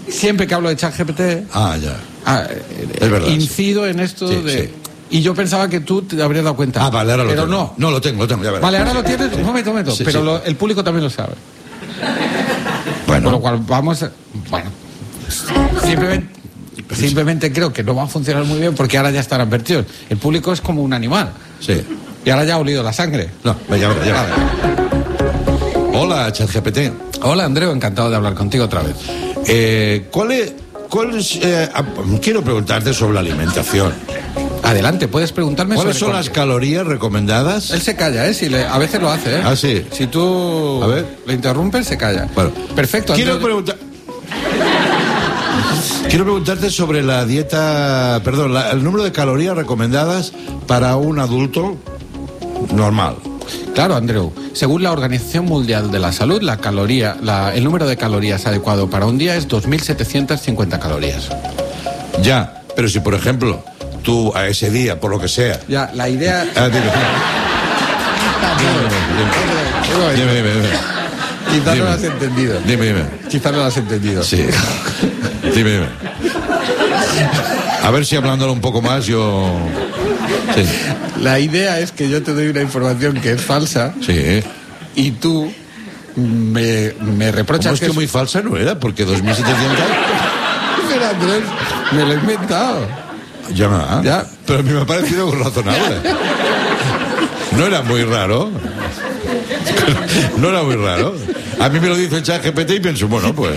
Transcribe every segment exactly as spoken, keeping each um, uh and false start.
siempre que hablo de ChatGPT, ah, ya. ah, es verdad, incido sí. en esto sí, de... Sí. Y yo pensaba que tú te habrías dado cuenta. Ah, vale, ahora lo pero tengo. no. No, lo tengo, lo tengo, ya verás. Vale, ahora lo tienes, un momento, un momento. Sí, pero sí. Lo, el público también lo sabe. Bueno. Con lo cual vamos a... Bueno, simplemente... Simplemente creo que no va a funcionar muy bien porque ahora ya están advertidos. El público es como un animal. Sí. Y ahora ya ha olido la sangre. No, ya verás, ya verás. Hola, ChatGPT. Hola, Andreu, encantado de hablar contigo otra vez. Eh, ¿Cuál es...? Cuál es eh, quiero preguntarte sobre la alimentación. Adelante, puedes preguntarme ¿Cuáles sobre son las calorías recomendadas? Él se calla, ¿eh? Si le, a veces lo hace, ¿eh? Ah, sí. Si tú a ver. le interrumpes, se calla. Bueno. Perfecto. Quiero Andreu... preguntar... Quiero preguntarte sobre la dieta... Perdón, la, el número de calorías recomendadas para un adulto normal. Claro, Andreu. Según la Organización Mundial de la Salud, la caloría, la, el número de calorías adecuado para un día es dos mil setecientas cincuenta calorías. Ya, pero si por ejemplo tú a ese día, por lo que sea... Ya, la idea... Ah, dime. Dime, dime, dime. Quizás dime. no lo has entendido. Dime, dime. Quizás no lo has entendido. Sí. Dime, dime. A ver si hablándolo un poco más yo... Sí. La idea es que yo te doy una información que es falsa. Sí. Y tú me, me reprochas es que, que es muy falsa no era, porque dos mil setecientos... Pero Andrés, me lo he inventado. Ya, ya. Pero a mí me ha parecido razonable. No era muy raro. No era muy raro. A mí me lo dice el ChatGPT y pienso, bueno, pues...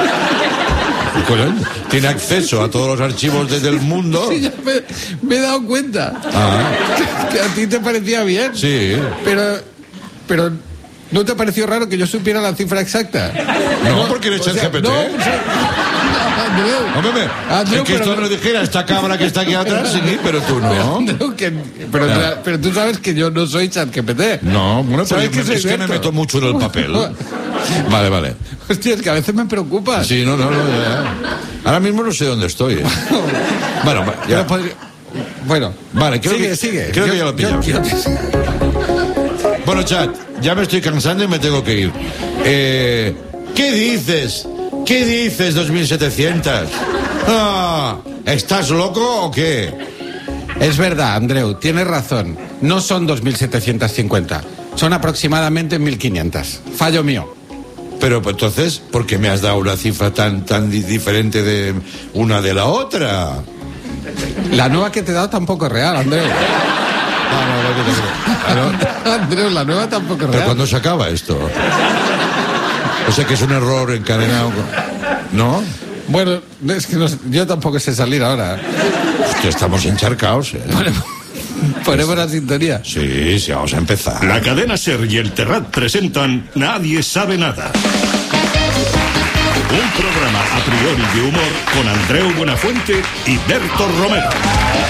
Tiene acceso a todos los archivos desde el mundo. Sí, ya me, me he dado cuenta. Ah. Que, que a ti te parecía bien. Sí. Pero, pero ¿no te pareció raro que yo supiera la cifra exacta? No, no porque eres ChatGPT. No, o sea, Andreu, Hombre, Andreu, es que esto me lo dijera esta cámara que está aquí atrás, sí, pero tú no. Pero, Andreu, que, pero, claro. pero tú sabes que yo no soy ChatGPT. No, bueno, pero que me, es que me meto mucho en el papel. Vale, vale. Hostia, es que a veces me preocupas. Sí, no, no, no. Ya. Ahora mismo no sé dónde estoy. ¿eh? Bueno, ya. Podría... Bueno, vale, creo sigue, que, sigue. Creo yo, que ya lo pillamos. Yo, yo... Bueno, chat, ya me estoy cansando y me tengo que ir. Eh, ¿Qué dices? ¿Qué dices, dos mil setecientos? Ah, ¿estás loco o qué? Es verdad, Andreu, tienes razón. No son dos mil setecientos cincuenta. Son aproximadamente mil quinientos. Fallo mío. Pero entonces, ¿por qué me has dado una cifra tan, tan diferente de una de la otra? La nueva que te he dado tampoco es real, Andreu. No, no, no, no, no. Andreu, la nueva tampoco es real. ¿Pero cuándo se acaba esto? O sea que es un error encadenado. ¿No? Bueno, es que no, yo tampoco sé salir ahora. Hostia, estamos encharcaos, ¿eh? Bueno, ponemos la sintonía. Sí, sí, vamos a empezar. La cadena SER y el Terrat presentan Nadie sabe nada. Un programa a priori de humor con Andreu Buenafuente y Berto Romero.